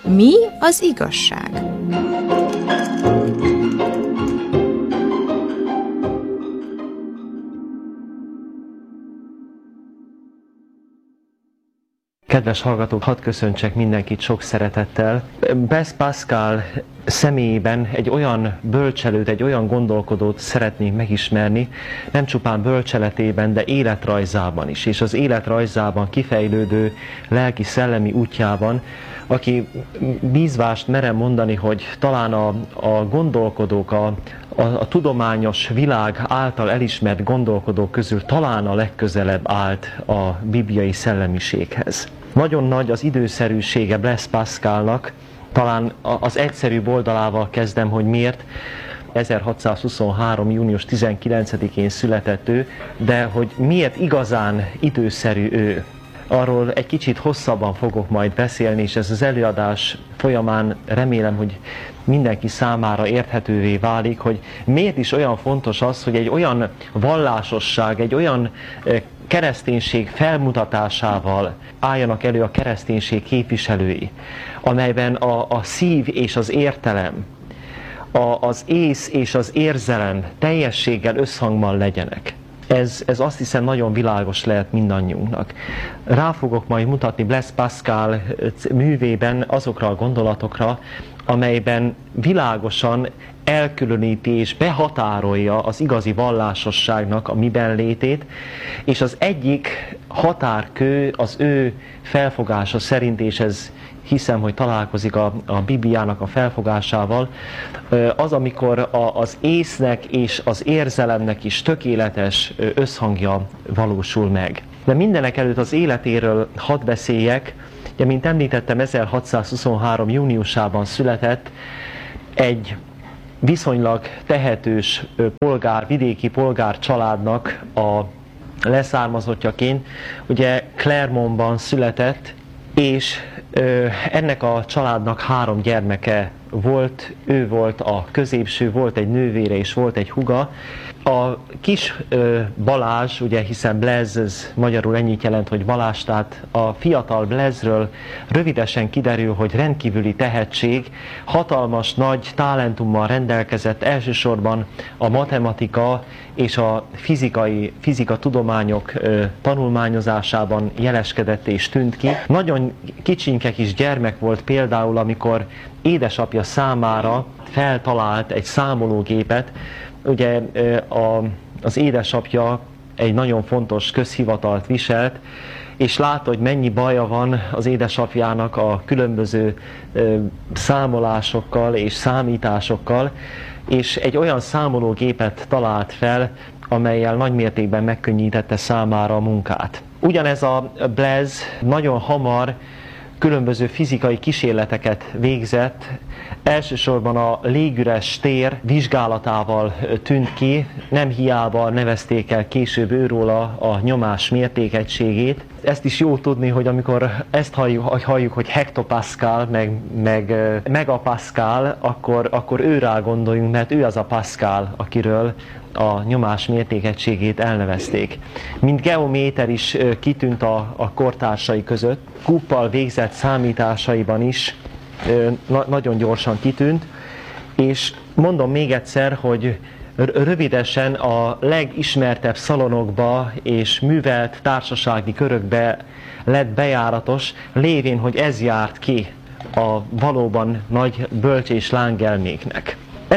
Mi az igazság? Kedves hallgatók, hadd köszöntsek mindenkit sok szeretettel. Blaise Pascal személyében egy olyan bölcselőt, egy olyan gondolkodót szeretnénk megismerni, nem csupán bölcseletében, de életrajzában is, és az életrajzában kifejlődő lelki-szellemi útjában, aki bízvást merem mondani, hogy talán a gondolkodók, a tudományos világ által elismert gondolkodók közül talán a legközelebb állt a bibliai szellemiséghez. Nagyon nagy az időszerűsége Blaise Pascalnak, talán az egyszerűbb oldalával kezdem, hogy miért. 1623. június 19-én született ő, de hogy miért igazán időszerű ő. Arról egy kicsit hosszabban fogok majd beszélni, és ez az előadás folyamán remélem, hogy mindenki számára érthetővé válik, hogy miért is olyan fontos az, hogy egy olyan vallásosság, egy olyan kereszténység felmutatásával álljanak elő a kereszténység képviselői, amelyben a szív és az értelem, az ész és az érzelem teljességgel összhangban legyenek. Ez azt hiszem nagyon világos lehet mindannyiunknak. Rá fogok majd mutatni Blaise Pascal művében azokra a gondolatokra, amelyben világosan elkülöníti és behatárolja az igazi vallásosságnak a miben létét, és az egyik határkő az ő felfogása szerint, és ez hiszem, hogy találkozik a Bibliának a felfogásával, az, amikor az észnek és az érzelemnek is tökéletes összhangja valósul meg. De mindenek előtt az életéről hadd beszéljek. Ugye, mint említettem, 1623. júniusában született, egy viszonylag tehetős vidéki polgár családnak a leszármazottjaként. Ugye Clermontban született, és ennek a családnak 3 gyermeke volt, ő volt a középső, volt egy nővére és volt egy húga. A kis Balázs, ugye hiszen Blaise, ez magyarul ennyit jelent, hogy Balázs, tehát a fiatal Blaise-ről rövidesen kiderül, hogy rendkívüli tehetség, hatalmas nagy talentummal rendelkezett, elsősorban a matematika és a fizika tudományok tanulmányozásában jeleskedett és tűnt ki. Nagyon kicsinke kis gyermek volt például, amikor édesapja számára feltalált egy számológépet. Ugye az édesapja egy nagyon fontos közhivatalt viselt, és látta, hogy mennyi baja van az édesapjának a különböző számolásokkal és számításokkal, és egy olyan számológépet talált fel, amellyel nagymértékben megkönnyítette számára a munkát. Ugyanez a Blaise nagyon hamar különböző fizikai kísérleteket végzett, elsősorban a légüres tér vizsgálatával tűnt ki, nem hiába nevezték el később őróla a nyomás mértékegységét. Ezt is jó tudni, hogy amikor ezt halljuk, hogy hektopascal, meg megapascal, akkor őrá gondoljunk, mert ő az a Pascal, akiről a nyomás mértékegységét elnevezték. Mint geométer is kitűnt a kortársai között, Kuppal végzett számításaiban is nagyon gyorsan kitűnt, és mondom még egyszer, hogy rövidesen a legismertebb szalonokba és művelt társasági körökbe lett bejáratos, lévén, hogy ez járt ki a valóban nagy bölcs és lángelméknek.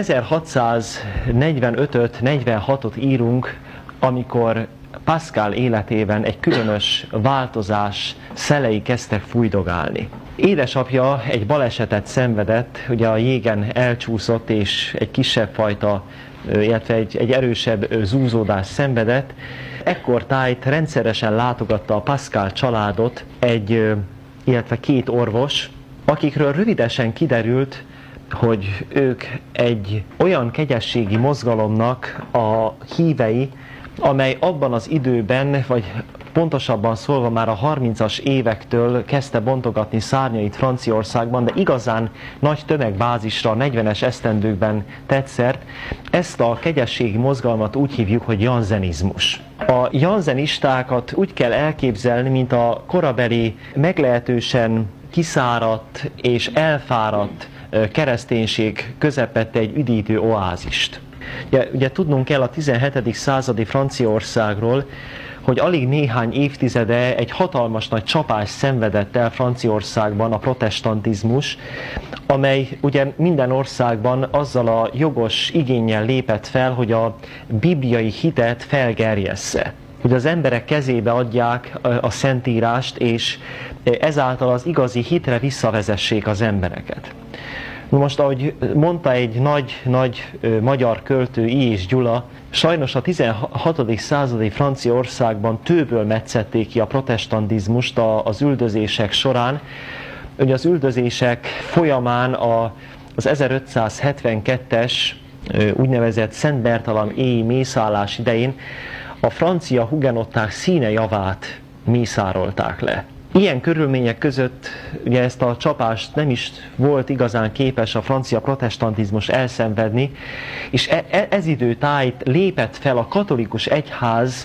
1645-46-ot írunk, amikor Pascal életében egy különös változás szelei kezdtek fújdogálni. Édesapja egy balesetet szenvedett, ugye a jégen elcsúszott, és egy kisebb fajta, illetve egy erősebb zúzódást szenvedett. Ekkortájt rendszeresen látogatta a Pascal családot illetve 2 orvos, akikről rövidesen kiderült, hogy ők egy olyan kegyességi mozgalomnak a hívei, amely abban az időben, vagy pontosabban szólva már a 30-as évektől kezdte bontogatni szárnyait Franciaországban, de igazán nagy tömegbázisra a 40-es esztendőkben tett szert. Ezt a kegyességi mozgalmat úgy hívjuk, hogy janzenizmus. A janzenistákat úgy kell elképzelni, mint a korabeli meglehetősen kiszáradt és elfáradt kereszténység közepette egy üdítő oázist. Ugye tudnunk kell a 17. századi Franciaországról, hogy alig néhány évtizede egy hatalmas nagy csapást szenvedett el Franciaországban a protestantizmus, amely ugye minden országban azzal a jogos igénnyel lépett fel, hogy a bibliai hitet felgerjessze. Hogy az emberek kezébe adják a Szentírást, és ezáltal az igazi hitre visszavezessék az embereket. Most, ahogy mondta egy nagy magyar költő, I. és Gyula, sajnos a 16. századi Franciaországban tőből metszették ki a protestantizmust az üldözések során. Ugye az üldözések folyamán az 1572-es úgynevezett Szent Bertalan éji mészállás idején a francia hugenották színe javát mészárolták le. Ilyen körülmények között ugye ezt a csapást nem is volt igazán képes a francia protestantizmus elszenvedni, és ez időtájt lépett fel a katolikus egyház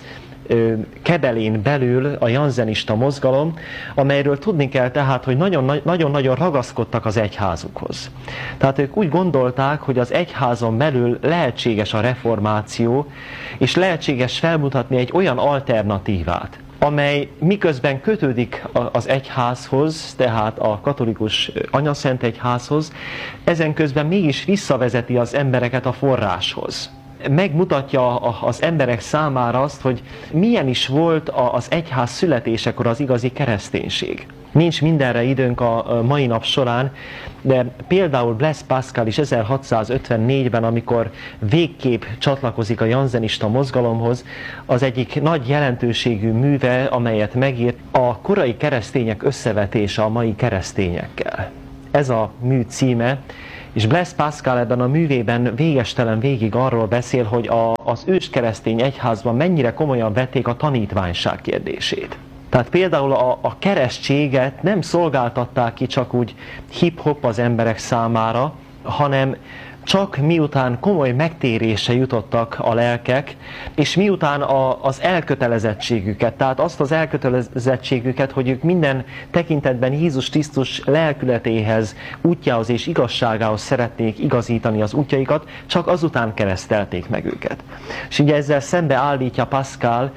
kebelén belül a janzenista mozgalom, amelyről tudni kell tehát, hogy nagyon-nagyon ragaszkodtak az egyházukhoz. Tehát ők úgy gondolták, hogy az egyházon belül lehetséges a reformáció, és lehetséges felmutatni egy olyan alternatívát, amely miközben kötődik az egyházhoz, tehát a katolikus anyaszent egyházhoz, ezen közben mégis visszavezeti az embereket a forráshoz. Megmutatja az emberek számára azt, hogy milyen is volt az egyház születésekor az igazi kereszténység. Nincs mindenre időnk a mai nap során, de például Blaise Pascal is 1654-ben, amikor végképp csatlakozik a janzenista mozgalomhoz, az egyik nagy jelentőségű műve, amelyet megírt, a korai keresztények összevetése a mai keresztényekkel. Ez a mű címe, és Blaise Pascal ebben a művében végestelen végig arról beszél, hogy az őskeresztény egyházban mennyire komolyan vették a tanítványság kérdését. Tehát például a keresztséget nem szolgáltatták ki csak úgy hip-hop az emberek számára, hanem csak miután komoly megtérésre jutottak a lelkek, és miután az elkötelezettségüket, tehát azt az elkötelezettségüket, hogy ők minden tekintetben Jézus Krisztus lelkületéhez, útjához és igazságához szeretnék igazítani az útjaikat, csak azután keresztelték meg őket. És ugye ezzel szembe állítja Pascal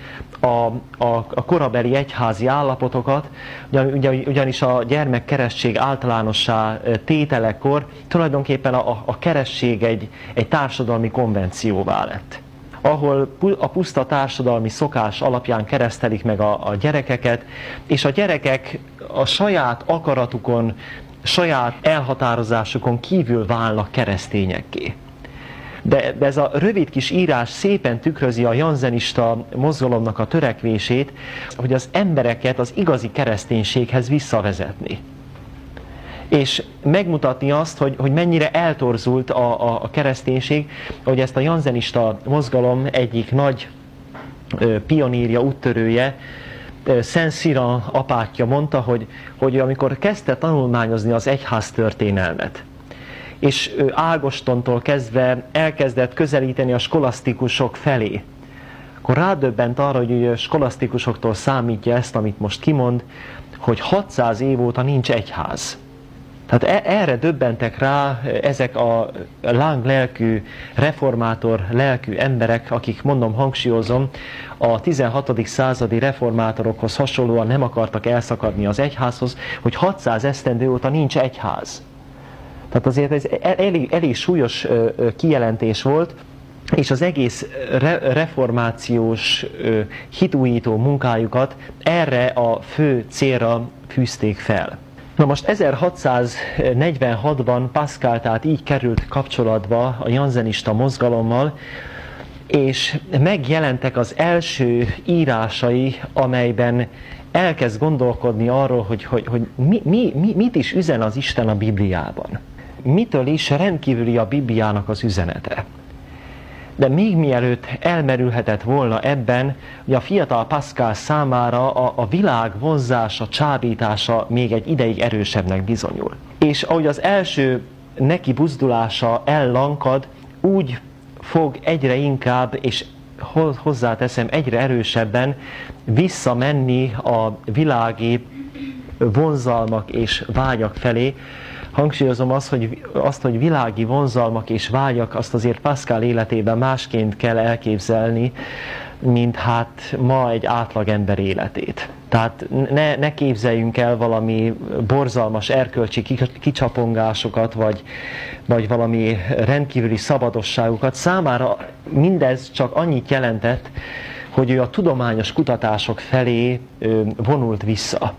a korabeli egyházi állapotokat, ugyanis a gyermekkeresztség általánossá tételekor tulajdonképpen a keresztség egy társadalmi konvencióvá lett, ahol a puszta társadalmi szokás alapján keresztelik meg a gyerekeket, és a gyerekek a saját akaratukon, saját elhatározásukon kívül válnak keresztényekké. De ez a rövid kis írás szépen tükrözi a janzenista mozgalomnak a törekvését, hogy az embereket az igazi kereszténységhez visszavezetni. És megmutatni azt, hogy mennyire eltorzult a kereszténység, hogy ezt a janzenista mozgalom egyik nagy pionírja, úttörője, Szent Cyran apátja mondta, hogy amikor kezdte tanulmányozni az egyház történelmet, és ő Ágostontól kezdve elkezdett közelíteni a skolasztikusok felé, akkor rádöbbent arra, hogy a skolasztikusoktól számítja ezt, amit most kimond, hogy 600 év óta nincs egyház. Tehát erre döbbentek rá ezek a láng lelkű, reformátor lelkű emberek, akik, mondom, hangsúlyozom, a 16. századi reformátorokhoz hasonlóan nem akartak elszakadni az egyházhoz, hogy 600 esztendő óta nincs egyház. Tehát azért ez elég súlyos kijelentés volt, és az egész reformációs hitújító munkájukat erre a fő célra fűzték fel. Na most 1646-ban Pascal tehát így került kapcsolatba a janzenista mozgalommal, és megjelentek az első írásai, amelyben elkezd gondolkodni arról, hogy mit is üzen az Isten a Bibliában. Mitől is rendkívüli a Bibliának az üzenete. De még mielőtt elmerülhetett volna ebben, hogy a fiatal Pascal számára a világ vonzása, csábítása még egy ideig erősebbnek bizonyul. És ahogy az első neki buzdulása ellankad, úgy fog egyre inkább, és hozzáteszem, egyre erősebben visszamenni a világi vonzalmak és vágyak felé. Hangsúlyozom azt, hogy világi vonzalmak és vágyak, azt azért Pascal életében másként kell elképzelni, mint hát ma egy átlagember életét. Tehát ne képzeljünk el valami borzalmas erkölcsi kicsapongásokat, vagy valami rendkívüli szabadosságukat. Számára mindez csak annyit jelentett, hogy ő a tudományos kutatások felé vonult vissza.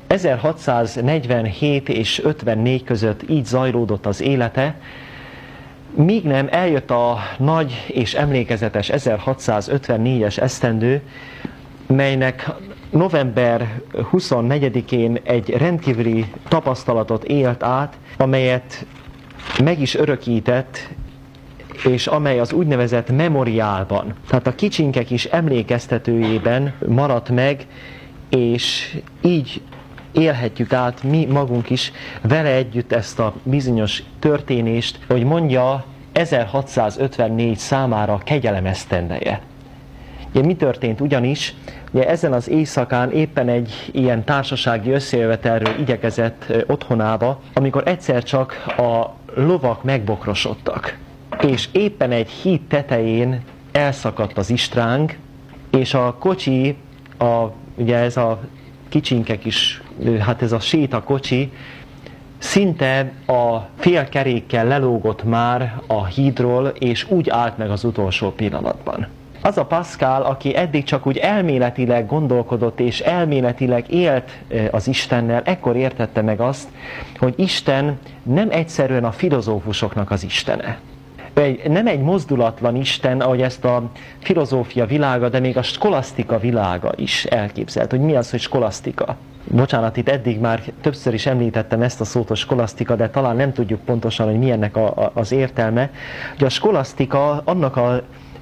1647 és 54 között így zajlódott az élete, míg nem eljött a nagy és emlékezetes 1654-es esztendő, melynek november 24-én egy rendkívüli tapasztalatot élt át, amelyet meg is örökített, és amely az úgynevezett memoriálban, tehát a kicsinkek is emlékeztetőjében maradt meg, és így élhetjük át mi magunk is vele együtt ezt a bizonyos történést, hogy mondja, 1654 számára kegyelem esztendeje. Ugye mi történt ugyanis? Ugye ezen az éjszakán éppen egy ilyen társasági összejövetelről igyekezett otthonába, amikor egyszer csak a lovak megbokrosodtak. És éppen egy híd tetején elszakadt az istránk, és a kocsi, ugye ez a kicsinkek is, hát ez a sétakocsi, szinte a félkerékkel lelógott már a hídról, és úgy állt meg az utolsó pillanatban. Az a Pascal, aki eddig csak úgy elméletileg gondolkodott, és elméletileg élt az Istennel, ekkor értette meg azt, hogy Isten nem egyszerűen a filozófusoknak az Istene. Nem egy mozdulatlan Isten, ahogy ezt a filozófia világa, de még a skolasztika világa is elképzelt. Hogy mi az, hogy skolasztika? Bocsánat, itt eddig már többször is említettem ezt a szót, a skolasztika, de talán nem tudjuk pontosan, hogy mi ennek az értelme. Ugye a skolasztika annak a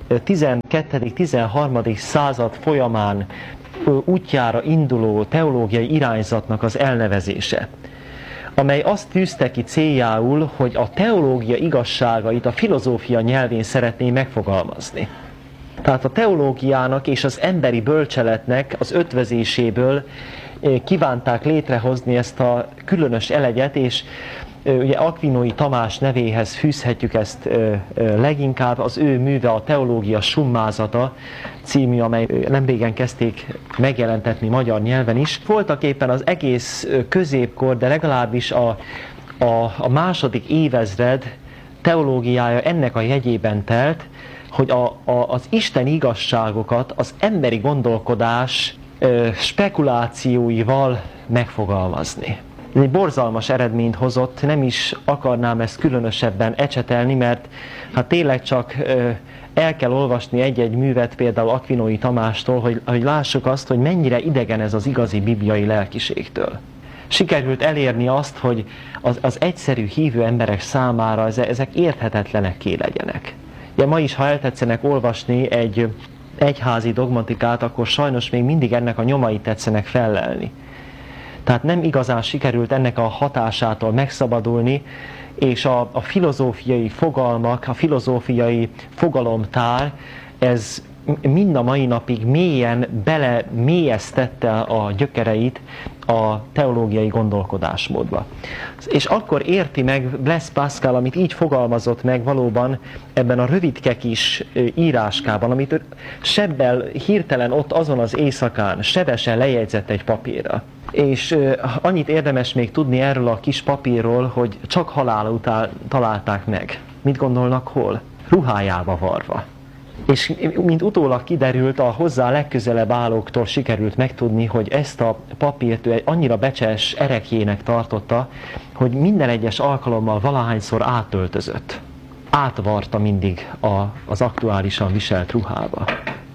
12.-13. század folyamán útjára induló teológiai irányzatnak az elnevezése, amely azt tűzte ki céljául, hogy a teológia igazságait a filozófia nyelvén szeretné megfogalmazni. Tehát a teológiának és az emberi bölcseletnek az ötvözéséből kívánták létrehozni ezt a különös elegyet, és ugye Aquinói Tamás nevéhez fűzhetjük ezt leginkább, az ő műve a Teológia Summázata című, amely nemrégen kezdték megjelentetni magyar nyelven is. Voltak éppen az egész középkor, de legalábbis a második évezred teológiája ennek a jegyében telt, hogy az Isten igazságokat az emberi gondolkodás spekulációival megfogalmazni. Ez egy borzalmas eredményt hozott, nem is akarnám ezt különösebben ecsetelni, mert hát tényleg csak el kell olvasni egy-egy művet, például Aquinói Tamástól, hogy lássuk azt, hogy mennyire idegen ez az igazi bibliai lelkiségtől. Sikerült elérni azt, hogy az egyszerű hívő emberek számára ezek érthetetlenekké legyenek. Ugye ma is, ha eltetszenek olvasni egy egyházi dogmatikát, akkor sajnos még mindig ennek a nyomait tetszenek fellelni. Tehát nem igazán sikerült ennek a hatásától megszabadulni, és a filozófiai fogalmak, a filozófiai fogalomtár, ez mind a mai napig mélyen belemélyeztette a gyökereit a teológiai gondolkodásmódba. És akkor érti meg Blaise Pascal, amit így fogalmazott meg valóban ebben a rövidke kis íráskában, amit sebbel hirtelen ott azon az éjszakán sebesen lejegyzett egy papírra. És annyit érdemes még tudni erről a kis papírról, hogy csak halála után találták meg. Mit gondolnak, hol? Ruhájába varva. És mint utólag kiderült, a hozzá legközelebb állóktól sikerült megtudni, hogy ezt a papírt ő annyira becses erekjének tartotta, hogy minden egyes alkalommal valahányszor átöltözött. Átvarta mindig az aktuálisan viselt ruhába.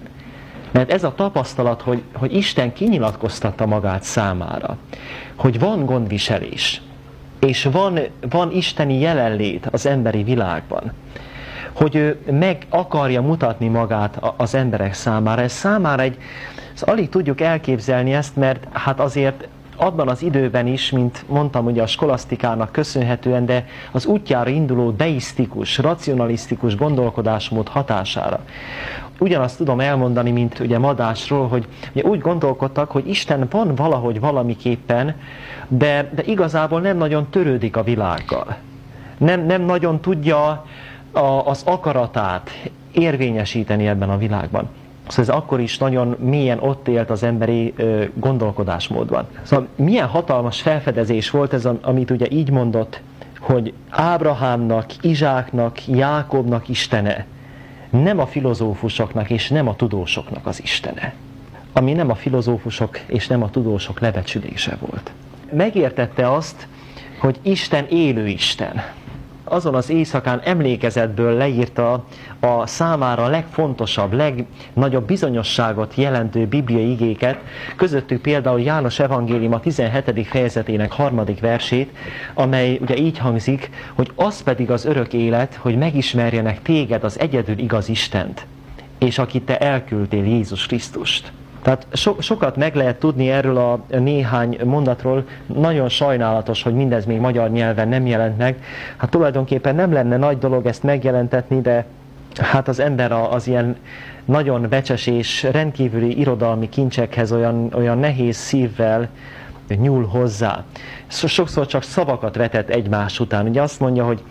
Mert ez a tapasztalat, hogy Isten kinyilatkoztatta magát számára, hogy van gondviselés, és van isteni jelenlét az emberi világban, hogy ő meg akarja mutatni magát az emberek számára. Ez számára alig tudjuk elképzelni ezt, mert hát azért abban az időben is, mint mondtam, ugye a skolasztikának köszönhetően, de az útjára induló deisztikus, racionalisztikus gondolkodásmód hatására. Ugyanazt tudom elmondani, mint ugye Madásról, hogy ugye úgy gondolkodtak, hogy Isten van valahogy valamiképpen, de igazából nem nagyon törődik a világgal. Nem nagyon tudja az akaratát érvényesíteni ebben a világban. Szóval ez akkor is nagyon mélyen ott élt az emberi gondolkodásmódban. Szóval milyen hatalmas felfedezés volt ez, amit ugye így mondott, hogy Ábrahámnak, Izsáknak, Jákobnak Istene, nem a filozófusoknak és nem a tudósoknak az Istene. Ami nem a filozófusok és nem a tudósok lebecsülése volt. Megértette azt, hogy Isten élő Isten. Azon az éjszakán emlékezetből leírta a számára legfontosabb, legnagyobb bizonyosságot jelentő bibliai igéket, közöttük például János evangéliuma 17. fejezetének 3. versét, amely ugye így hangzik, hogy az pedig az örök élet, hogy megismerjenek téged, az egyedül igaz Istent, és akit te elküldtél, Jézus Krisztust. Tehát sokat meg lehet tudni erről a néhány mondatról, nagyon sajnálatos, hogy mindez még magyar nyelven nem jelent meg. Hát tulajdonképpen nem lenne nagy dolog ezt megjelentetni, de hát az ember az ilyen nagyon becses és rendkívüli irodalmi kincsekhez olyan nehéz szívvel nyúl hozzá. Sokszor csak szavakat vetett egymás után. Ugye azt mondja, hogy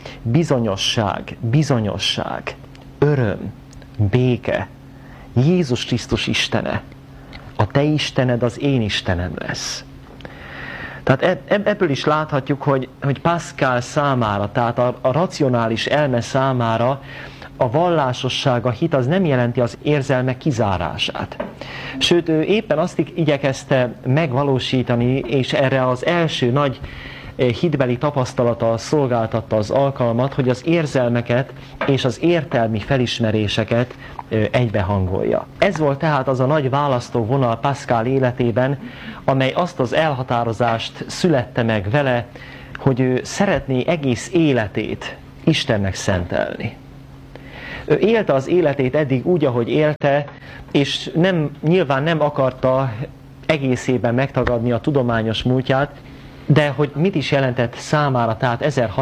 bizonyosság, öröm, béke, Jézus Krisztus Istene. A te Istened az én Istenem lesz. Tehát ebből is láthatjuk, hogy Pascal számára, tehát a racionális elme számára a vallásosság, a hit az nem jelenti az érzelmek kizárását. Sőt, ő éppen azt igyekezte megvalósítani, és erre az első nagy hitbeli tapasztalata szolgáltatta az alkalmat, hogy az érzelmeket és az értelmi felismeréseket egybehangolja. Ez volt tehát az a nagy választóvonal Pascal életében, amely azt az elhatározást születte meg vele, hogy ő szeretné egész életét Istennek szentelni. Ő élte az életét eddig úgy, ahogy élte, és nyilván nem akarta egészében megtagadni a tudományos múltját, de hogy mit is jelentett számára, tehát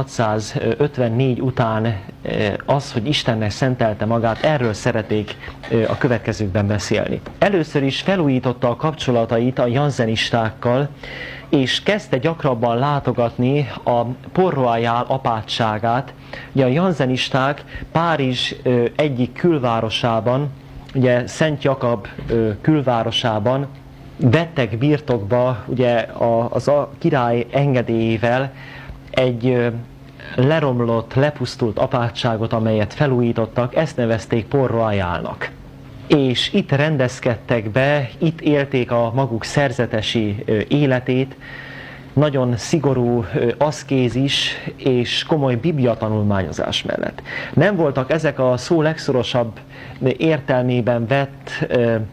1654 után az, hogy Istennek szentelte magát, erről szeretnék a következőkben beszélni. Először is felújította a kapcsolatait a janzenistákkal, és kezdte gyakrabban látogatni a Port Royal apátságát. Ugye a janzenisták Párizs egyik külvárosában, ugye Szent Jakab külvárosában vettek birtokba ugye a király engedélyével egy leromlott, lepusztult apátságot, amelyet felújítottak, ezt nevezték Port Royalnak. És itt rendezkedtek be, itt élték a maguk szerzetesi életét, nagyon szigorú aszkézis és komoly bibliatanulmányozás mellett. Nem voltak ezek a szó legszorosabb értelmében vett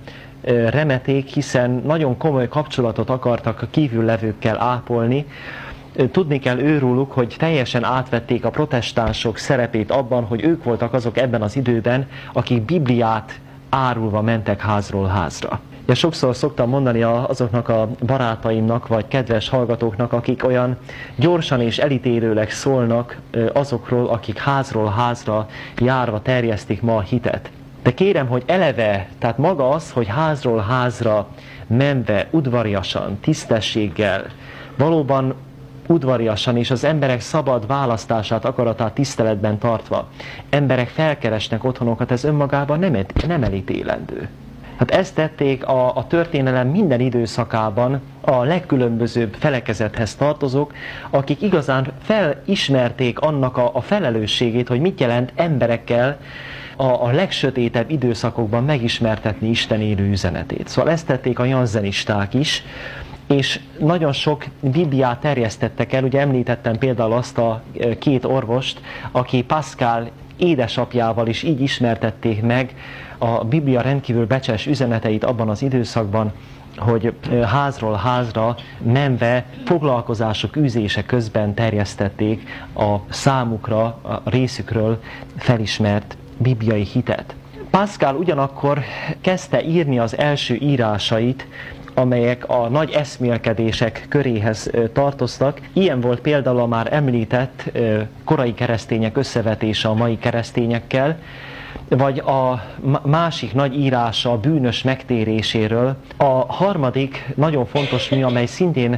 remeték, hiszen nagyon komoly kapcsolatot akartak a kívüllevőkkel ápolni. Tudni kell őróluk, hogy teljesen átvették a protestánsok szerepét abban, hogy ők voltak azok ebben az időben, akik Bibliát árulva mentek házról házra. Ja, sokszor szoktam mondani azoknak a barátaimnak, vagy kedves hallgatóknak, akik olyan gyorsan és elítélőleg szólnak azokról, akik házról házra járva terjesztik ma a hitet. De kérem, hogy eleve, tehát maga az, hogy házról házra menve, udvariasan, tisztességgel, valóban udvariasan és az emberek szabad választását, akaratát tiszteletben tartva, emberek felkeresnek otthonokat, ez önmagában nem elítélendő. Hát ezt tették a történelem minden időszakában a legkülönbözőbb felekezethez tartozók, akik igazán felismerték annak a felelősségét, hogy mit jelent emberekkel a legsötétebb időszakokban megismertetni Isten élő üzenetét. Szóval ezt tették a janzenisták is, és nagyon sok Bibliát terjesztettek el. Ugye említettem például azt a két orvost, aki Pascal édesapjával is így ismertették meg a Biblia rendkívül becses üzeneteit abban az időszakban, hogy házról házra menve foglalkozások űzése közben terjesztették a számukra, a részükről felismert bibliai hitet. Pascal ugyanakkor kezdte írni az első írásait amelyek a nagy eszmélkedések köréhez tartoztak. Ilyen volt például a már említett korai keresztények összevetése a mai keresztényekkel, vagy a másik nagy írása a bűnös megtéréséről. A harmadik nagyon fontos mű, amely szintén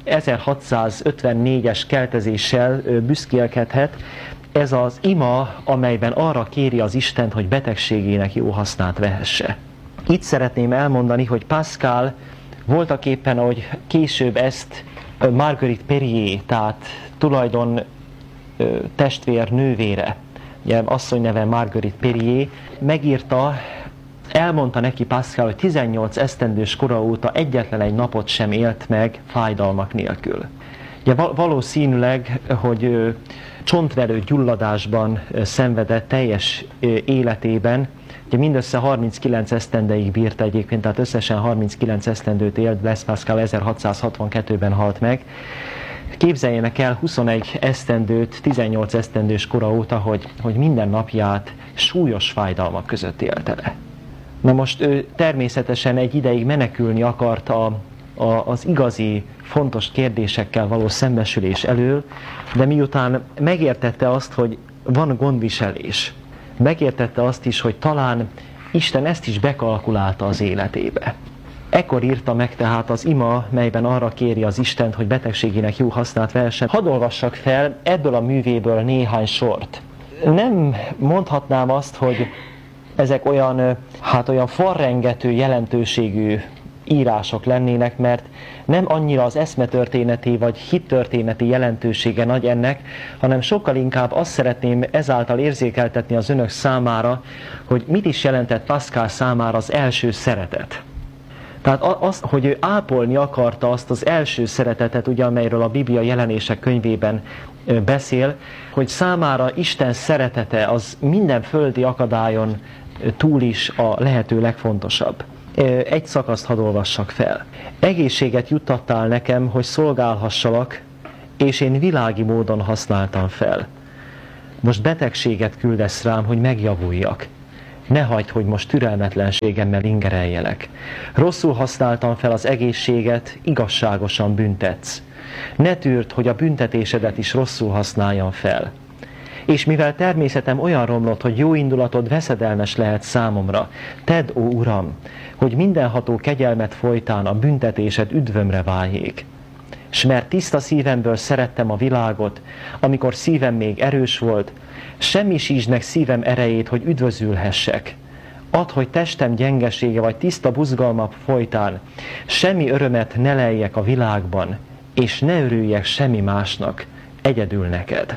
1654-es keltezéssel büszkélkedhet, ez az ima, amelyben arra kéri az Istent, hogy betegségének jó hasznát vehesse. Itt szeretném elmondani, hogy Pascal voltaképpen, ahogy később ezt Marguerite Perier, tehát tulajdon testvér nővére, ugye asszony neve Marguerite Perier, megírta, elmondta neki Pascal, hogy 18 esztendős kora óta egyetlen egy napot sem élt meg fájdalmak nélkül. Ugye valószínűleg, hogy csontverő gyulladásban szenvedett teljes életében, ugye mindössze 39 esztendeig bírt egyébként, tehát összesen 39 esztendőt élt, Blaise Pascal 1662-ben halt meg. Képzeljenek el 21 esztendőt, 18 esztendős kora óta, hogy minden napját súlyos fájdalmak között élte le. Na most ő természetesen egy ideig menekülni akart az igazi, fontos kérdésekkel való szembesülés elől, de miután megértette azt, hogy van gondviselés, megértette azt is, hogy talán Isten ezt is bekalkulálta az életébe. Ekkor írta meg tehát az ima, melyben arra kéri az Istent, hogy betegségének jó hasznát vehessen. Hadd olvassak fel ebből a művéből néhány sort. Nem mondhatnám azt, hogy ezek olyan farrengető jelentőségű írások lennének, mert nem annyira az eszmetörténeti vagy hittörténeti jelentősége nagy ennek, hanem sokkal inkább azt szeretném ezáltal érzékeltetni az önök számára, hogy mit is jelentett Pascal számára az első szeretet. Tehát az, hogy ő ápolni akarta azt az első szeretetet, ugye, amelyről a Biblia jelenések könyvében beszél, hogy számára Isten szeretete az minden földi akadályon túl is a lehető legfontosabb. Egy szakaszt hadd olvassak fel. Egészséget juttattál nekem, hogy szolgálhassalak, és én világi módon használtam fel. Most betegséget küldesz rám, hogy megjavuljak. Ne hagyd, hogy most türelmetlenségemmel ingereljelek. Rosszul használtam fel az egészséget, igazságosan büntetsz. Ne tűrd, hogy a büntetésedet is rosszul használjam fel. És mivel természetem olyan romlott, hogy jó indulatod veszedelmes lehet számomra, tedd, ó Uram, hogy mindenható kegyelmet folytán a büntetésed üdvömre váljék. S mert tiszta szívemből szerettem a világot, amikor szívem még erős volt, semmisítsd meg szívem erejét, hogy üdvözülhessek. Add, hogy testem gyengesége vagy tiszta buzgalma folytán semmi örömet ne leljek a világban, és ne örüljek semmi másnak, egyedül neked.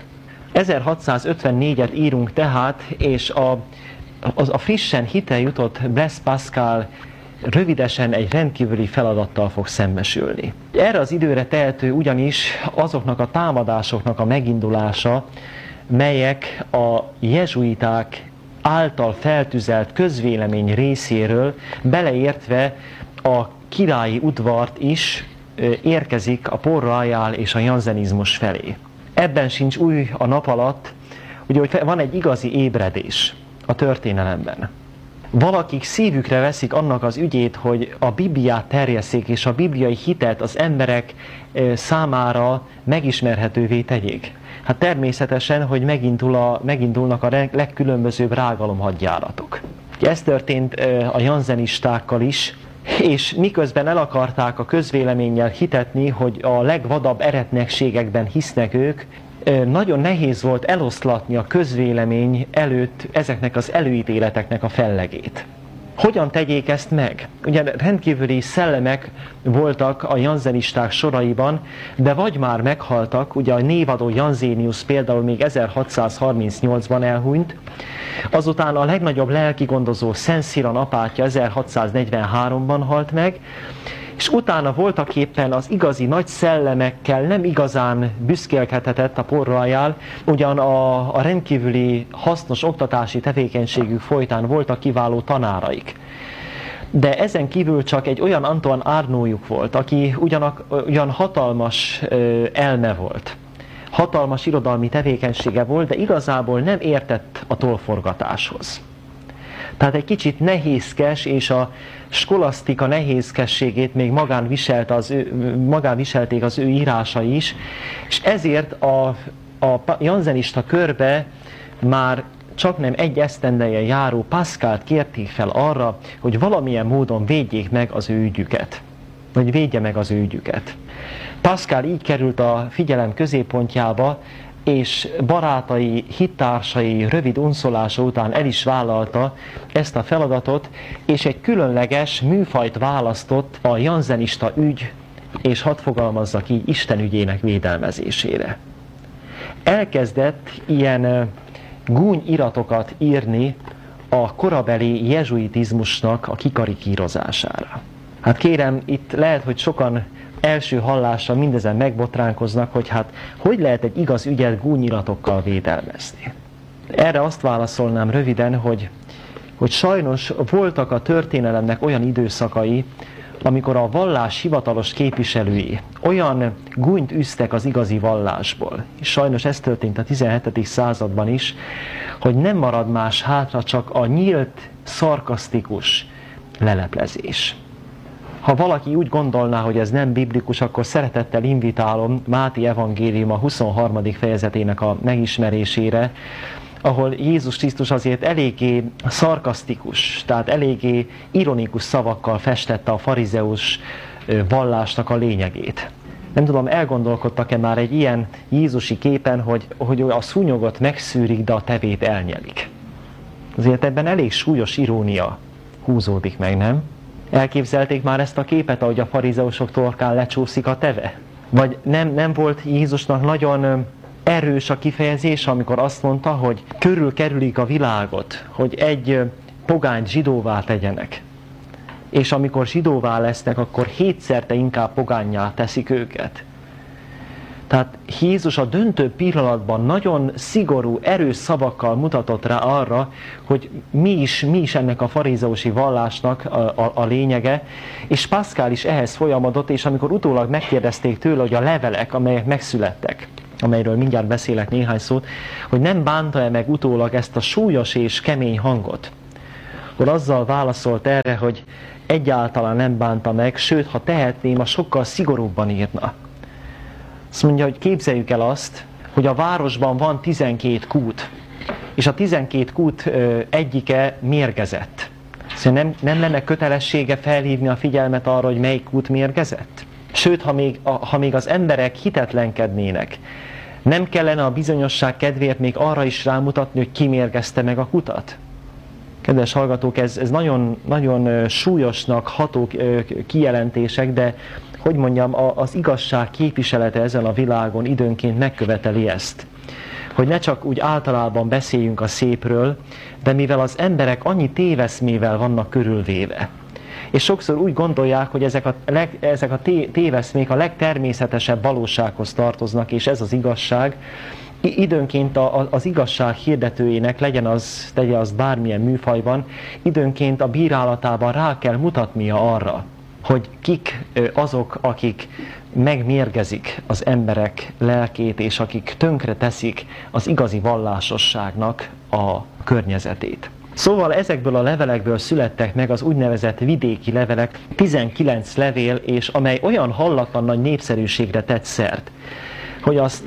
1654-et írunk tehát, és a frissen hiteljutott Blaise Pascal rövidesen egy rendkívüli feladattal fog szembesülni. Erre az időre tehető ugyanis azoknak a támadásoknak a megindulása, melyek a jezsuiták által feltüzelt közvélemény részéről, beleértve a királyi udvart is érkezik a Port Royal és a janzenizmus felé. Ebben sincs új a nap alatt, ugye, hogy van egy igazi ébredés a történelemben. Valakik szívükre veszik annak az ügyét, hogy a Bibliát terjesszék, és a bibliai hitet az emberek számára megismerhetővé tegyék. Hát természetesen, hogy megindulnak a legkülönbözőbb rágalomhadjáratok. Ez történt a janzenistákkal is, és miközben el akarták a közvéleménnyel hitetni, hogy a legvadabb eretnekségekben hisznek ők, nagyon nehéz volt eloszlatni a közvélemény előtt ezeknek az előítéleteknek a fellegét. Hogyan tegyék ezt meg? Ugye rendkívüli szellemek voltak a janzenisták soraiban, de vagy már meghaltak, ugye a névadó Janzénius például még 1638-ban elhunyt, azután a legnagyobb lelkigondozó Szent Sziran apátja 1643-ban halt meg, és utána voltaképpen az igazi nagy szellemekkel nem igazán büszkélkedhetett a Port Royal, ugyan a rendkívüli hasznos oktatási tevékenységük folytán voltak kiváló tanáraik. De ezen kívül csak egy olyan Antoine Arnaudjuk volt, aki ugyan hatalmas elme volt, hatalmas irodalmi tevékenysége volt, de igazából nem értett a tollforgatáshoz. Tehát egy kicsit nehézkes, és a skolasztika nehézkességét még magán viselték az ő írásai is, és ezért a janzenista körbe már csaknem egy esztendeje járó Pascalt kérték fel arra, hogy valamilyen módon védjék meg az ő ügyüket. Vagy védje meg az ő ügyüket. Pascal így került a figyelem középpontjába, és barátai, hittársai rövid unszolása után el is vállalta ezt a feladatot, és egy különleges műfajt választott a janzenista ügy, és hadd fogalmazzak így, Isten ügyének védelmezésére. Elkezdett ilyen gúnyiratokat írni a korabeli jezsuitizmusnak a kikarikírozására. Hát kérem, itt lehet, hogy sokan első hallásra mindezen megbotránkoznak, hogy hát hogy lehet egy igaz ügyet gúnyiratokkal védelmezni. Erre azt válaszolnám röviden, hogy sajnos voltak a történelemnek olyan időszakai, amikor a vallás hivatalos képviselői olyan gúnyt üztek az igazi vallásból, és sajnos ez történt a 17. században is, hogy nem marad más hátra, csak a nyílt, szarkasztikus leleplezés. Ha valaki úgy gondolná, hogy ez nem biblikus, akkor szeretettel invitálom Máté evangélium a 23. fejezetének a megismerésére, ahol Jézus Krisztus azért eléggé szarkasztikus, tehát eléggé ironikus szavakkal festette a farizeus vallásnak a lényegét. Nem tudom, elgondolkodtak-e már egy ilyen jézusi képen, hogy a szúnyogot megszűrik, de a tevét elnyelik. Azért ebben elég súlyos irónia húzódik meg, nem? Elképzelték már ezt a képet, ahogy a farizeusok torkán lecsúszik a teve? Vagy nem volt Jézusnak nagyon erős a kifejezés, amikor azt mondta, hogy körülkerülik a világot, hogy egy pogányt zsidóvá tegyenek. És amikor zsidóvá lesznek, akkor 7-szerte inkább pogánnyá teszik őket. Tehát Jézus a döntő pillanatban nagyon szigorú, erős szavakkal mutatott rá arra, hogy mi is ennek a farizeusi vallásnak a lényege, és Pascal is ehhez folyamodott, és amikor utólag megkérdezték tőle, hogy a levelek, amelyek megszülettek, amelyről mindjárt beszélek néhány szót, hogy nem bánta-e meg utólag ezt a súlyos és kemény hangot, akkor azzal válaszolt erre, hogy egyáltalán nem bánta meg, sőt, ha tehetném, a sokkal szigorúbban írna. Azt mondja, hogy képzeljük el azt, hogy a városban van 12 kút, és a 12 kút egyike mérgezett. Szóval nem lenne kötelessége felhívni a figyelmet arra, hogy melyik kút mérgezett? Sőt, ha még az emberek hitetlenkednének, nem kellene a bizonyosság kedvéért még arra is rámutatni, hogy ki mérgezte meg a kutat? Kedves hallgatók, ez nagyon, nagyon súlyosnak ható kijelentések, de hogy mondjam, az igazság képviselete ezen a világon időnként megköveteli ezt. Hogy ne csak úgy általában beszéljünk a szépről, de mivel az emberek annyi téveszmével vannak körülvéve, és sokszor úgy gondolják, hogy ezek a téveszmék a legtermészetesebb valósághoz tartoznak, és ez az igazság, időnként az igazság hirdetőjének, tegye az bármilyen műfajban, időnként a bírálatában rá kell mutatnia arra, hogy kik azok, akik megmérgezik az emberek lelkét, és akik tönkre teszik az igazi vallásosságnak a környezetét. Szóval ezekből a levelekből születtek meg az úgynevezett vidéki levelek, 19 levél, és amely olyan hallatlan nagy népszerűségre tett szert, hogy azt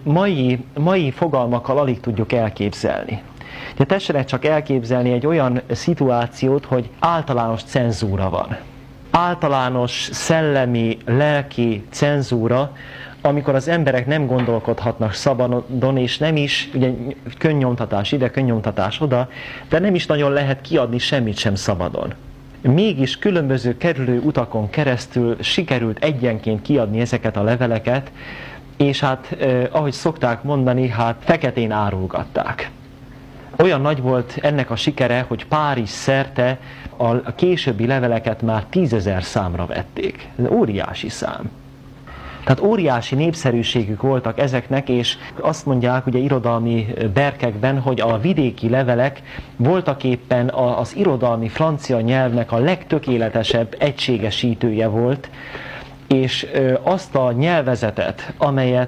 mai fogalmakkal alig tudjuk elképzelni. De tessenek csak elképzelni egy olyan szituációt, hogy általános cenzúra van. Általános szellemi, lelki cenzúra, amikor az emberek nem gondolkodhatnak szabadon, és nem is, ugye könnyomtatás ide, könnyomtatás oda, de nem is nagyon lehet kiadni semmit sem szabadon. Mégis különböző kerülő utakon keresztül sikerült egyenként kiadni ezeket a leveleket, és hát, ahogy szokták mondani, hát feketén árulgatták. Olyan nagy volt ennek a sikere, hogy Párizs szerte a későbbi leveleket már 10 000 számra vették. Ez óriási szám. Tehát óriási népszerűségük voltak ezeknek, és azt mondják ugye irodalmi berkekben, hogy a vidéki levelek voltaképpen az irodalmi francia nyelvnek a legtökéletesebb egységesítője volt, és azt a nyelvezetet, amelyet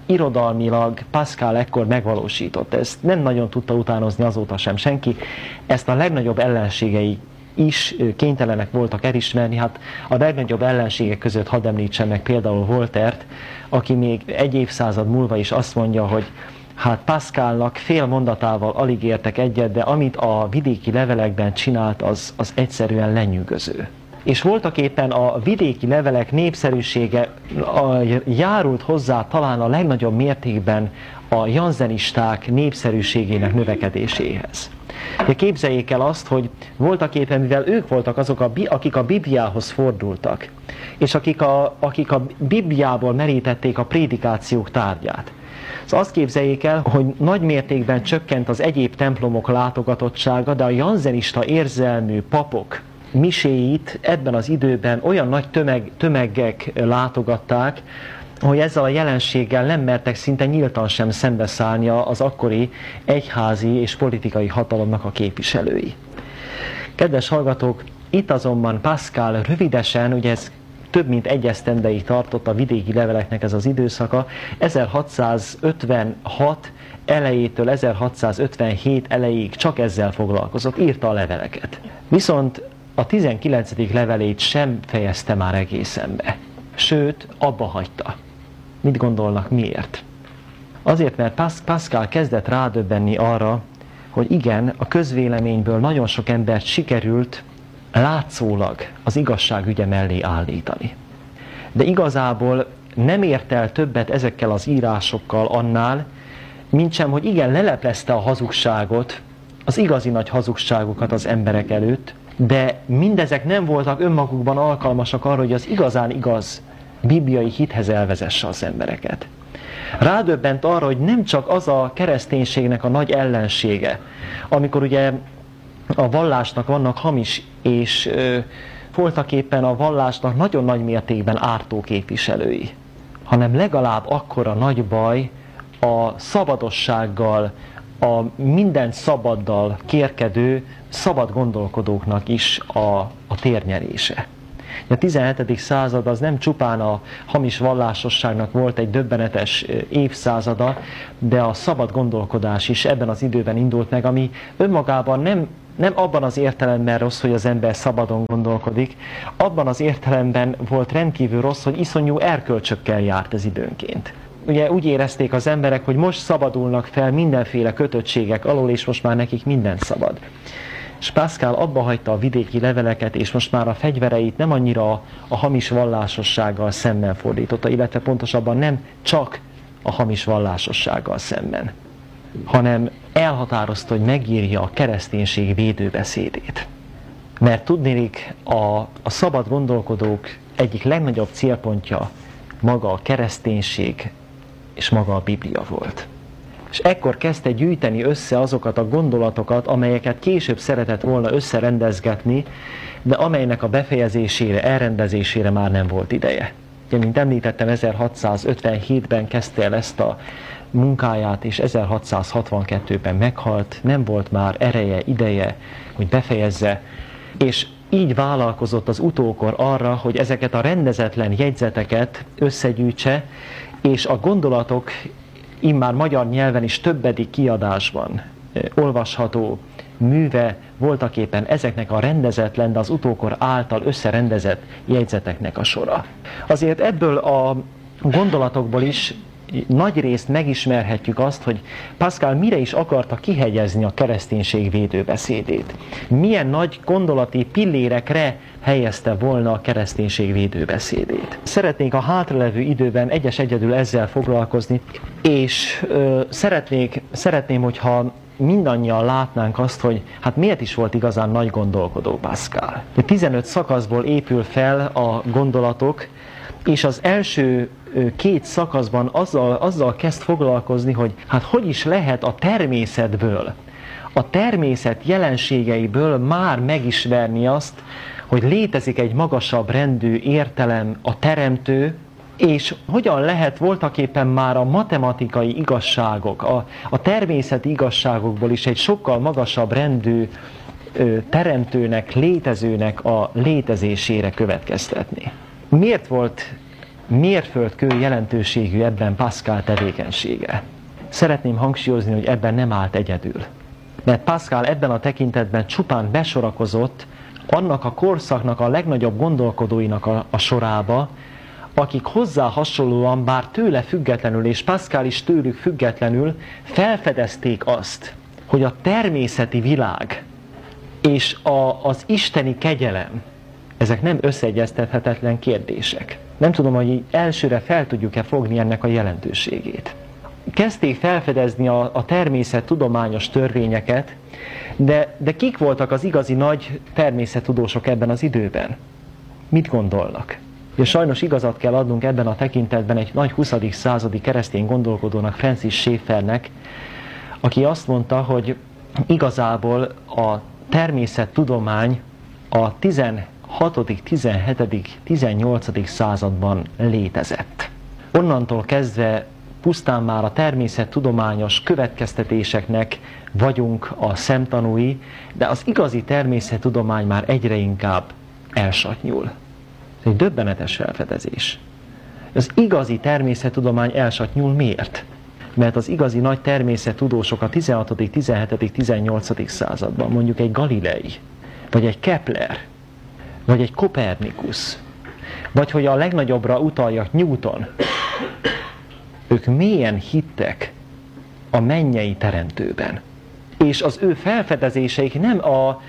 irodalmilag Pascal ekkor megvalósított. Ezt nem nagyon tudta utánozni azóta sem senki. Ezt a legnagyobb ellenségei is kénytelenek voltak elismerni. Hát a legnagyobb ellenségek között hadd említsem meg például Voltaire-t, aki még egy évszázad múlva is azt mondja, hogy hát Pascalnak fél mondatával alig értek egyet, de amit a vidéki levelekben csinált, az egyszerűen lenyűgöző. És voltaképpen a vidéki levelek népszerűsége járult hozzá talán a legnagyobb mértékben a janzenisták népszerűségének növekedéséhez. De képzeljék el azt, hogy voltaképpen, mivel ők voltak azok, akik a Bibliához fordultak, és akik a Bibliából merítették a prédikációk tárgyát. Szóval azt képzeljék el, hogy nagy mértékben csökkent az egyéb templomok látogatottsága, de a janzenista érzelmű papok miséit ebben az időben olyan nagy tömegek látogatták, hogy ezzel a jelenséggel nem mertek szinte nyíltan sem szembeszállni az akkori egyházi és politikai hatalomnak a képviselői. Kedves hallgatók, itt azonban Pascal rövidesen, ugye ez több mint egy esztendeig tartott a vidéki leveleknek ez az időszaka, 1656 elejétől 1657 elejéig csak ezzel foglalkozott, írta a leveleket. Viszont a 19. levelét sem fejezte már egészen be, sőt, abba hagyta. Mit gondolnak, miért? Azért, mert Pascal kezdett rádöbbenni arra, hogy igen, a közvéleményből nagyon sok embert sikerült látszólag az igazság ügye mellé állítani. De igazából nem ért el többet ezekkel az írásokkal annál, mintsem, hogy igen, leleplezte a hazugságot, az igazi nagy hazugságokat az emberek előtt, de mindezek nem voltak önmagukban alkalmasak arra, hogy az igazán igaz bibliai hithez elvezesse az embereket. Rádöbbent arra, hogy nem csak az a kereszténységnek a nagy ellensége, amikor ugye a vallásnak vannak hamis és voltaképpen a vallásnak nagyon nagy mértékben ártó képviselői, hanem legalább akkora nagy baj a szabadossággal, a minden szabaddal kérkedő szabad gondolkodóknak is a térnyerése. A 17. század az nem csupán a hamis vallásosságnak volt egy döbbenetes évszázada, de a szabad gondolkodás is ebben az időben indult meg, ami önmagában nem abban az értelemben rossz, hogy az ember szabadon gondolkodik, abban az értelemben volt rendkívül rossz, hogy iszonyú erkölcsökkel járt ez időnként. Ugye úgy érezték az emberek, hogy most szabadulnak fel mindenféle kötöttségek alól, és most már nekik minden szabad. És Pascal abba hagyta a vidéki leveleket, és most már a fegyvereit nem annyira a hamis vallásossággal szemben fordította, illetve pontosabban nem csak a hamis vallásossággal szemben, hanem elhatározta, hogy megírja a kereszténység védőbeszédét. Mert tudniillik, a szabad gondolkodók egyik legnagyobb célpontja maga a kereszténység és maga a Biblia volt. És ekkor kezdte gyűjteni össze azokat a gondolatokat, amelyeket később szeretett volna összerendezgetni, de amelynek a befejezésére, elrendezésére már nem volt ideje. Ugye, mint említettem, 1657-ben kezdte el ezt a munkáját, és 1662-ben meghalt, nem volt már ereje, ideje, hogy befejezze, és így vállalkozott az utókor arra, hogy ezeket a rendezetlen jegyzeteket összegyűjtse, és a gondolatok immár magyar nyelven is többedik kiadásban olvasható műve voltaképpen ezeknek a rendezetlen, de az utókor által összerendezett jegyzeteknek a sora. Azért ebből a gondolatokból is nagy részt megismerhetjük azt, hogy Pascal mire is akarta kihegyezni a kereszténység védőbeszédét. Milyen nagy gondolati pillérekre helyezte volna a kereszténység védőbeszédét. Szeretnénk a hátralevő időben egyedül ezzel foglalkozni, és szeretném, hogyha mindannyian látnánk azt, hogy hát miért is volt igazán nagy gondolkodó Pascal. 15 szakaszból épül fel a gondolatok, és az első 2 szakaszban azzal kezd foglalkozni, hogy hát hogy is lehet a természetből, a természet jelenségeiből már megismerni azt, hogy létezik egy magasabb rendű értelem, a teremtő, és hogyan lehet voltaképpen már a matematikai igazságok, a természeti igazságokból is egy sokkal magasabb rendű teremtőnek, létezőnek a létezésére következtetni. Miért volt mérföldkő jelentőségű ebben Pascal tevékenysége. Szeretném hangsúlyozni, hogy ebben nem állt egyedül. Mert Pascal ebben a tekintetben csupán besorakozott annak a korszaknak a legnagyobb gondolkodóinak a sorába, akik hozzá hasonlóan, bár tőle függetlenül, és Pascal is tőlük függetlenül felfedezték azt, hogy a természeti világ és az isteni kegyelem, ezek nem összeegyeztethetetlen kérdések. Nem tudom, hogy elsőre fel tudjuk-e fogni ennek a jelentőségét. Kezdték felfedezni a természettudományos törvényeket, de kik voltak az igazi nagy természettudósok ebben az időben? Mit gondolnak? És sajnos igazat kell adnunk ebben a tekintetben egy nagy 20. századi keresztény gondolkodónak, Francis Schaeffernek, aki azt mondta, hogy igazából a természettudomány a 16., 17., 18. században létezett. Onnantól kezdve pusztán már a természettudományos következtetéseknek vagyunk a szemtanúi, de az igazi természettudomány már egyre inkább elsatnyul. Ez egy döbbenetes felfedezés. Az igazi természettudomány elsatnyul miért? Mert az igazi nagy természettudósok a 16., 17., 18. században, mondjuk egy Galilei, vagy egy Kepler, vagy egy Kopernikus, vagy hogy a legnagyobbra utaljak, Newton, ők mélyen hittek a mennyei teremtőben. És az ő felfedezéseik nem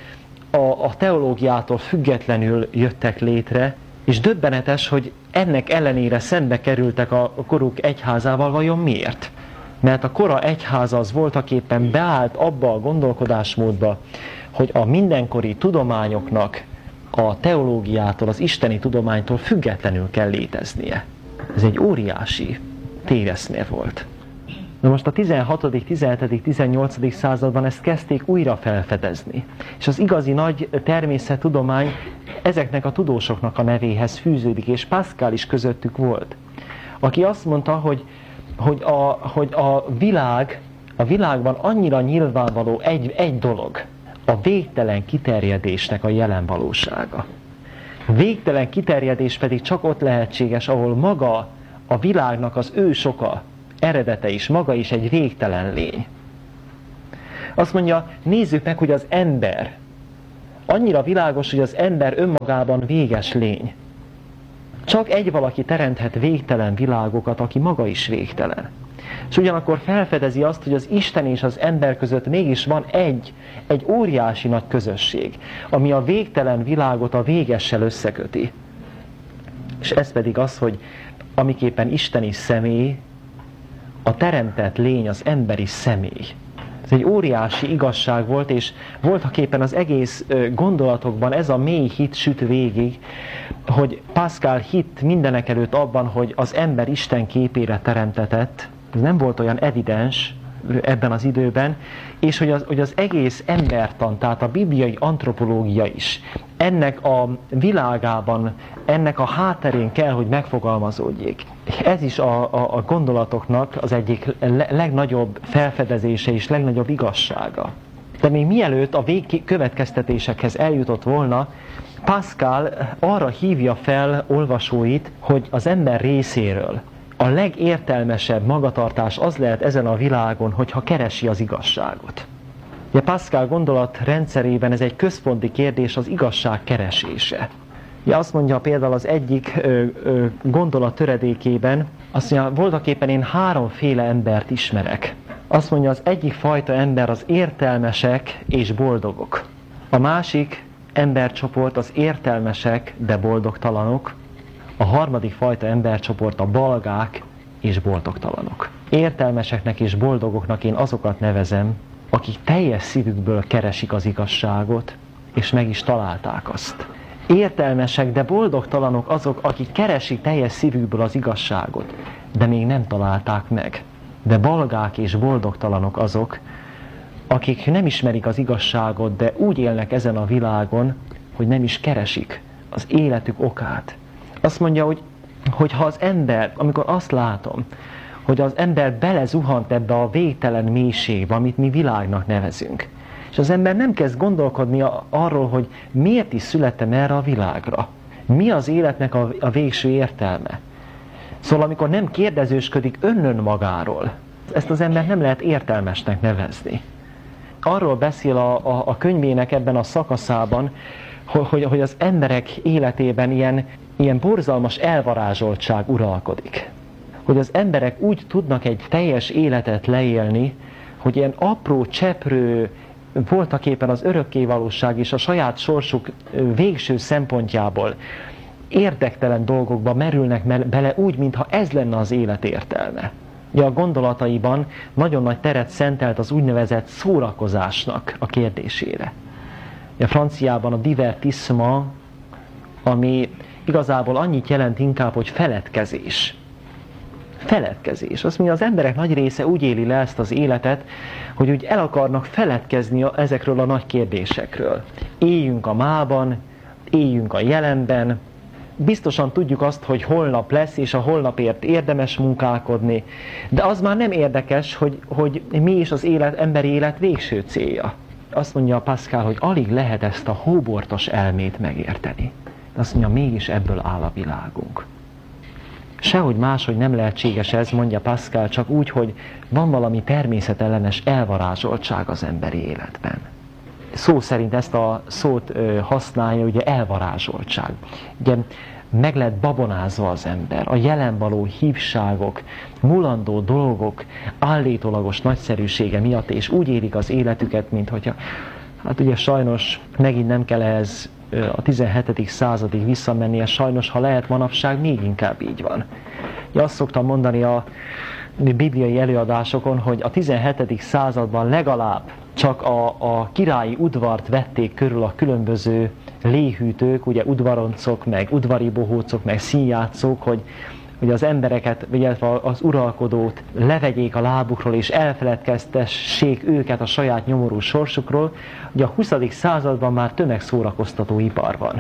a teológiától függetlenül jöttek létre, és döbbenetes, hogy ennek ellenére szembe kerültek a koruk egyházával. Vajon miért? Mert a kora egyháza az voltaképpen beállt abba a gondolkodásmódba, hogy a mindenkori tudományoknak a teológiától, az isteni tudománytól függetlenül kell léteznie. Ez egy óriási téveszmér volt. Na most a 16., 17., 18. században ezt kezdték újra felfedezni. És az igazi nagy természettudomány ezeknek a tudósoknak a nevéhez fűződik, és Pascal is közöttük volt, aki azt mondta, hogy a világban annyira nyilvánvaló egy dolog, a végtelen kiterjedésnek a jelen valósága. A végtelen kiterjedés pedig csak ott lehetséges, ahol maga a világnak az ősoka, eredete is, maga is egy végtelen lény. Azt mondja, nézzük meg, hogy az ember, annyira világos, hogy az ember önmagában véges lény. Csak egy valaki teremthet végtelen világokat, aki maga is végtelen. És ugyanakkor felfedezi azt, hogy az Isten és az ember között mégis van egy óriási nagy közösség, ami a végtelen világot a végessel összeköti. És ez pedig az, hogy amiképpen Isten is személy, a teremtett lény az emberi személy. Ez egy óriási igazság volt, és voltaképpen az egész gondolatokban ez a mély hit süt végig, hogy Pascal hitt mindenekelőtt abban, hogy az ember Isten képére teremtetett. Ez nem volt olyan evidens ebben az időben, és hogy az egész embertan, tehát a bibliai antropológia is ennek a világában, ennek a hátterén kell, hogy megfogalmazódjék. Ez is a gondolatoknak az egyik legnagyobb felfedezése és legnagyobb igazsága. De még mielőtt a végkövetkeztetésekhez eljutott volna, Pascal arra hívja fel olvasóit, hogy az ember részéről a legértelmesebb magatartás az lehet ezen a világon, hogyha keresi az igazságot. Ugye Pascal gondolat rendszerében ez egy központi kérdés, az igazság keresése. Ugye azt mondja például az egyik gondolat töredékében, azt mondja, voltaképpen én háromféle embert ismerek. Azt mondja, az egyik fajta ember az értelmesek és boldogok. A másik embercsoport az értelmesek, de boldogtalanok. A harmadik fajta embercsoport a balgák és boldogtalanok. Értelmeseknek és boldogoknak én azokat nevezem, akik teljes szívükből keresik az igazságot, és meg is találták azt. Értelmesek, de boldogtalanok azok, akik keresik teljes szívükből az igazságot, de még nem találták meg. De balgák és boldogtalanok azok, akik nem ismerik az igazságot, de úgy élnek ezen a világon, hogy nem is keresik az életük okát. Azt mondja, hogy ha az ember, amikor azt látom, hogy az ember belezuhant ebbe a végtelen mélységbe, amit mi világnak nevezünk, és az ember nem kezd gondolkodni arról, hogy miért is születtem erre a világra, mi az életnek a végső értelme, Szóval amikor nem kérdezősködik önmagáról, ezt az ember nem lehet értelmesnek nevezni. Arról beszél a könyvének ebben a szakaszában, hogy az emberek életében ilyen borzalmas elvarázsoltság uralkodik. Hogy az emberek úgy tudnak egy teljes életet leélni, hogy ilyen apró, cseprő, voltaképpen az örökkévalóság és a saját sorsuk végső szempontjából érdektelen dolgokba merülnek bele úgy, mintha ez lenne az élet értelme. Ja, a gondolataiban nagyon nagy teret szentelt az úgynevezett szórakozásnak a kérdésére. Ja, franciában a divertissement, ami igazából annyit jelent inkább, hogy feledkezés. Feledkezés. Azt mondja, az emberek nagy része úgy éli le ezt az életet, hogy úgy el akarnak feledkezni ezekről a nagy kérdésekről. Éljünk a mában, éljünk a jelenben, biztosan tudjuk azt, hogy holnap lesz, és a holnapért érdemes munkálkodni, de az már nem érdekes, hogy mi is az emberi élet végső célja. Azt mondja Pascal, hogy alig lehet ezt a hóbortos elmét megérteni. Azt mondja, mégis ebből áll a világunk. Sehogy máshogy nem lehetséges ez, mondja Pascal, csak úgy, hogy van valami természetellenes elvarázsoltság az emberi életben. Szó szerint ezt a szót használja, ugye elvarázsoltság. Ugye meg lett babonázva az ember, a jelen való hívságok, mulandó dolgok állítólagos nagyszerűsége miatt, és úgy élik az életüket, mint hogyha, hát ugye sajnos megint nem kell ehhez a 17. századig visszamennie, sajnos, ha lehet manapság, még inkább így van. Én azt szoktam mondani a bibliai előadásokon, hogy a 17. században legalább csak a királyi udvart vették körül a különböző léhűtők, ugye udvaroncok, meg udvari bohócok, meg színjátszók, hogy az embereket, illetve az uralkodót levegyék a lábukról, és elfeledkeztessék őket a saját nyomorú sorsukról. Ugye a 20. században már tömegszórakoztató ipar van.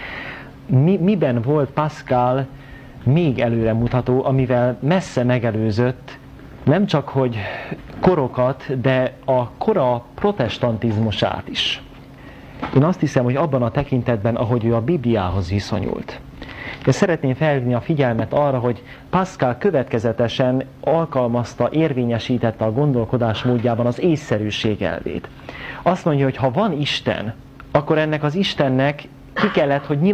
Miben volt Pascal még előremutató, amivel messze megelőzött nem csak hogy korokat, de a kora protestantizmusát is. Én azt hiszem, hogy abban a tekintetben, ahogy ő a Bibliához viszonyult. De szeretném felhívni a figyelmet arra, hogy Pascal következetesen alkalmazta, érvényesítette a gondolkodás módjában az észszerűség elvét. Azt mondja, hogy ha van Isten, akkor ennek az Istennek ki kellett, hogy